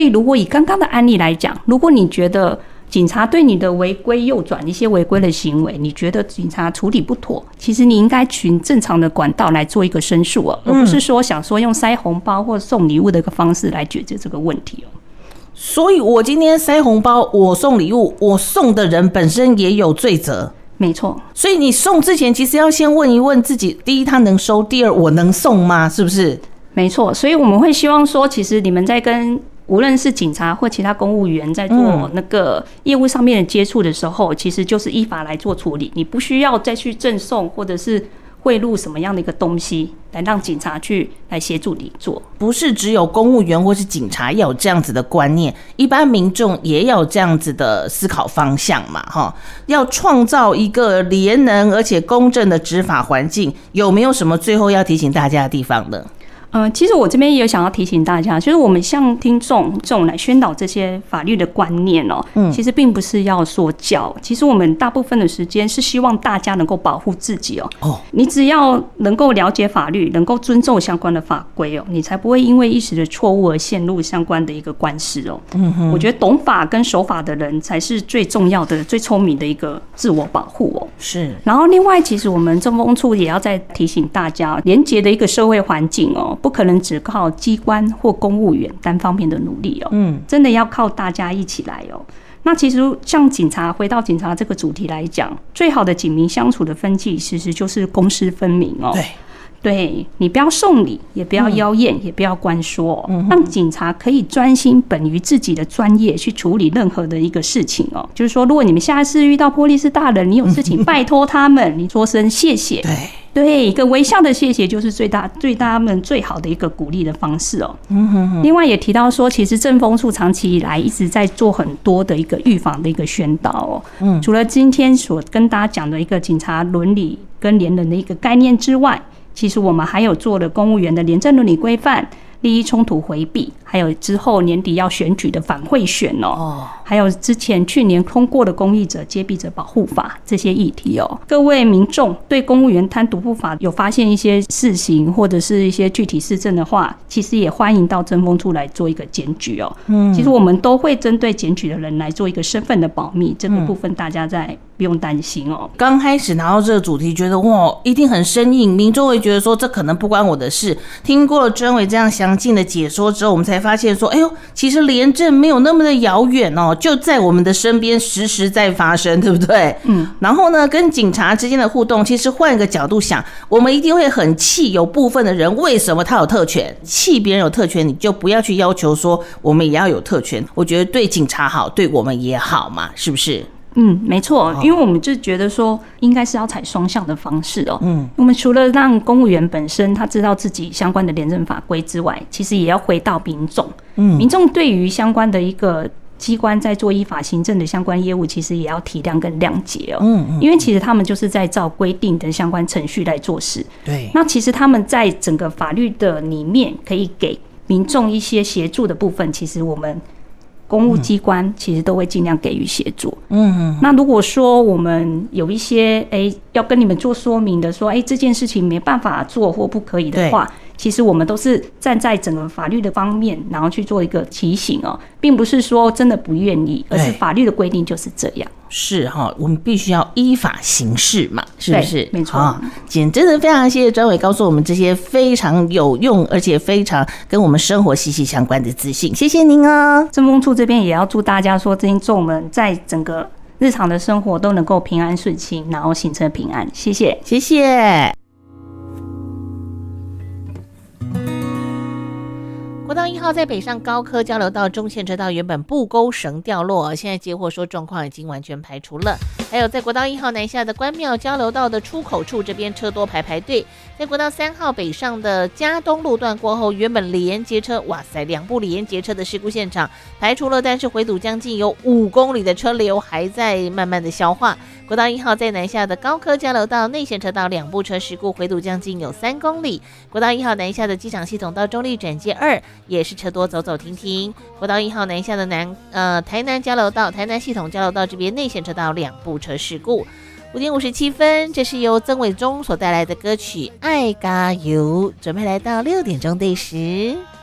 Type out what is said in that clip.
如果以刚刚的案例来讲，如果你觉得警察对你的违规诱转一些违规的行为，你觉得警察处理不妥，其实你应该循正常的管道来做一个申诉而不是说想说用塞红包或送礼物的一个方式来解决这个问题。 所以我今天塞红包，我送礼物，我送的人本身也有罪责。 没错， 所以你送之前其实要先问一问自己，第一他能收，第二我能送吗？是不是？ 没错，所以我们会希望说，其实你们在跟无论是警察或其他公务员在做那个业务上面的接触的时候，其实就是依法来做处理，你不需要再去赠送或者是贿赂什么样的一个东西来让警察去来协助你做。 不是只有公务员或是警察要有这样子的观念，一般民众也要有这样子的思考方向嘛，要创造一个廉能而且公正的执法环境。有没有什么最后要提醒大家的地方呢？ 其实我这边也有想要提醒大家，就是我们向听众来宣导这些法律的观念其实并不是要说教，其实我们大部分的时间是希望大家能够保护自己你只要能够了解法律，能够尊重相关的法规你才不会因为一时的错误而陷入相关的一个官司我觉得懂法跟守法的人才是最重要的、最聪明的一个自我保护是。 然后另外，其实我们政风处也要再提醒大家，廉洁的一个社会环境不可能只靠机关或公务员单方面的努力真的要靠大家一起来那其实像警察，回到警察这个主题来讲，最好的警民相处的分际其实就是公私分明对，你不要送礼，也不要妖艳，也不要关说让警察可以专心本于自己的专业去处理任何的一个事情就是说，如果你们下次遇到波利斯大人，你有事情拜托他们，你说声谢谢。对，一个微笑的谢谢就是对他们最好的一个鼓励的方式另外也提到说，其实政风处长期以来一直在做很多的一个预防的一个宣导除了今天所跟大家讲的一个警察伦理跟廉人的一个概念之外，其实我们还有做了公务员的廉政伦理规范、利益冲突回避，还有之后年底要选举的反贿选还有之前去年通过的公益者揭弊者保护法这些议题各位民众对公务员贪渎不法有发现一些事情或者是一些具体事证的话，其实也欢迎到政风处来做一个检举其实我们都会针对检举的人来做一个身份的保密，这个部分大家在不用担心刚开始拿到这个主题，觉得哇，一定很生硬，民众会觉得说这可能不关我的事。听过了专委这样详尽的解说之后，我们才发现说，哎呦，其实廉政没有那么的遥远就在我们的身边，时时在发生，对不对？然后呢，跟警察之间的互动，其实换一个角度想，我们一定会很气有部分的人为什么他有特权，气别人有特权，你就不要去要求说我们也要有特权。我觉得对警察好，对我们也好嘛，是不是？ 没错，因为我们就觉得说，应该是要采双向的方式我们除了让公务员本身他知道自己相关的廉政法规之外，其实也要回到民众。民众对于相关的一个机关在做依法行政的相关业务，其实也要体谅跟谅解因为其实他们就是在照规定的相关程序来做事。 对， 那其实他们在整个法律的里面可以给民众一些协助的部分，其实我们公务机关其实都会尽量给予协助。那如果说我们有一些要跟你们做说明的说，这件事情没办法做或不可以的话，其实我们都是站在整个法律的方面，然后去做一个提醒并不是说真的不愿意，而是法律的规定就是这样。 是我们必须要依法行事嘛，是不是？ 没错。 今天真的非常谢谢专委告诉我们这些非常有用而且非常跟我们生活息息相关的资讯，谢谢您政风处这边也要祝大家说，听众们在整个日常的生活都能够平安顺心，然后行车平安。谢谢， 谢谢。国道1号在北上高科交流道中线车道原本布钩绳掉落，现在接获说状况已经完全排除了。还有在国道1号南下的关庙交流道的出口处，这边车多排队。在国道3号北上的嘉东路段过后，原本连接车，哇塞，两部连接车的事故现场排除了，但是回堵将近有5公里的车流还在慢慢的消化。国道1号在南下的高科交流道内线车道2部车事故回堵将近有3公里。国道1号南下的机场系统到中立转接2也是车多走走停停。国道1号南下的台南交流道、台南系统交流道这边内线车道2部车事故。5点57分，这是由曾伟忠所带来的歌曲《爱加油》，准备来到6点钟对时。